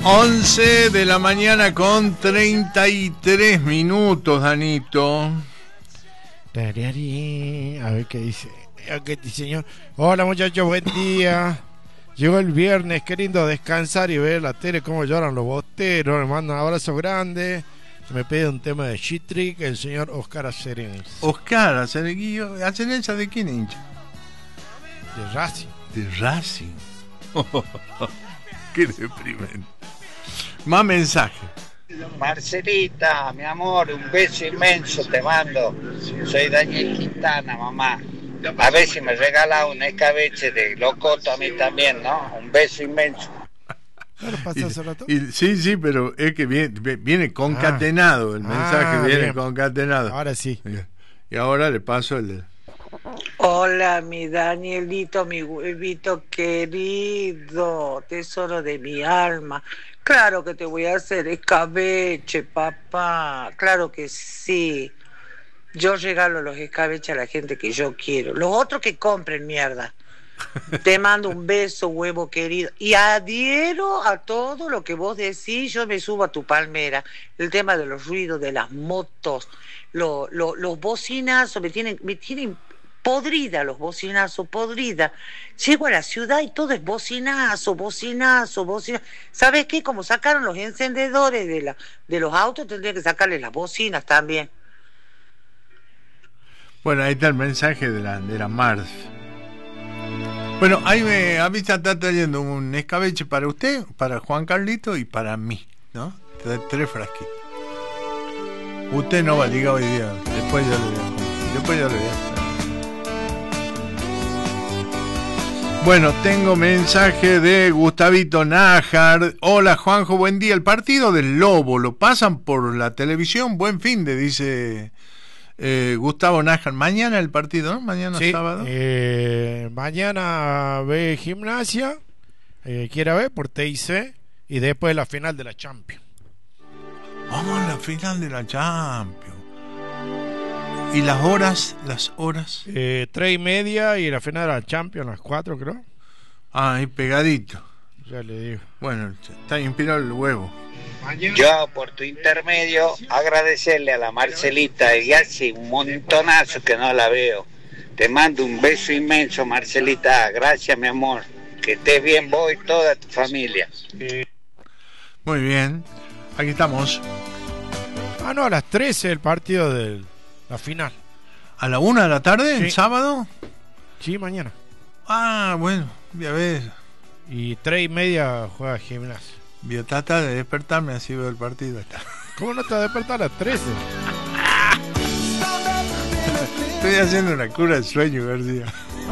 11 de la mañana con 33 minutos, Danito. A ver qué dice. ¿Qué dice, señor? Hola, muchachos, buen día. Llegó el viernes, queriendo descansar y ver la tele, cómo lloran los bosteros. Le mando un abrazo grande. Me pide un tema de Shit-Trick, el señor Oscar Acerenza. Oscar Acerenza, ¿Acerenza de quién hincha? De Racing. De Racing. Qué deprimente. Más mensaje. Marcelita, mi amor, un beso inmenso te mando. Soy Daniel Quintana, mamá. A ver si me regala un escabeche de locoto a mí también, ¿no? Un beso inmenso. Sí, pero es que viene concatenado. El mensaje viene concatenado. Ahora sí. Y ahora le paso el... Hola, mi Danielito, mi huevito querido, tesoro de mi alma. Claro que te voy a hacer escabeche, papá. Claro que sí. Yo regalo los escabeches a la gente que yo quiero. Los otros que compren mierda. Te mando un beso, huevo querido. Y adhiero a todo lo que vos decís. Yo me subo a tu palmera. El tema de los ruidos, de las motos, los bocinazos, me tienen podrida los bocinazos, podrida. Llego a la ciudad y todo es bocinazo. ¿Sabes qué? Como sacaron los encendedores de los autos, tendría que sacarles las bocinas también. Bueno, ahí está el mensaje de la Mars. Bueno, ahí a mí está trayendo un escabeche para usted, para Juan Carlito y para mí, ¿no? 3 frasquitos. Usted no va a ligar hoy día, después yo le voy a hacer. Bueno, tengo mensaje de Gustavito Nájar. Hola Juanjo, buen día. El partido del Lobo, ¿lo pasan por la televisión? Buen fin de, dice Gustavo Nájar. Mañana el partido, ¿no? Mañana sí, sábado. Mañana ve Gimnasia, quiera ver por TIC, y después la final de la Champions. Vamos a la final de la Champions. ¿Y las horas? 3:30 y la final de la Champions, las 4 creo. Ah, ahí pegadito. Ya le digo. Bueno, está inspirado el huevo. Yo, por tu intermedio, agradecerle a la Marcelita, y hace un montonazo que no la veo. Te mando un beso inmenso, Marcelita. Gracias, mi amor. Que estés bien vos y toda tu familia. Muy bien. Aquí estamos. No, a las 13 el partido de la final. ¿A la 1 de la tarde, sí, el sábado? Sí, mañana. Bueno, ya ves. Y 3:30 juega Gimnasia. Yo trata de despertarme, así veo el partido. ¿Cómo no te vas a despertar a las 13? Estoy haciendo una cura de sueño, García.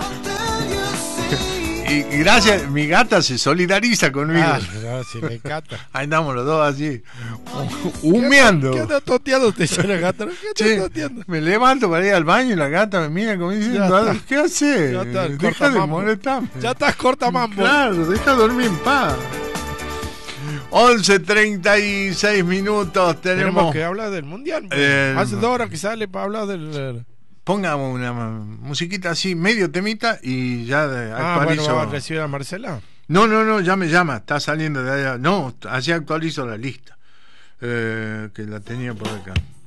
Y gracias, mi gata se solidariza conmigo. No, si me encanta. Ahí andamos los dos así, humeando. ¿Qué anda toteando usted, la gata? ¿Qué anda toteando? Me levanto para ir al baño y la gata me mira como diciendo, ¿qué hace? Deja de molestarme. Ya estás corta mambo. Claro, deja dormir en paz. 11:36 minutos. Tenemos que hablar del mundial. Hace 2 horas que sale para hablar del... Pongamos una musiquita así, medio temita, y ya actualizo. Bueno, ¿va a recibir a Marcela? No, ya me llama, está saliendo de allá. No, así actualizo la lista, que la tenía por acá.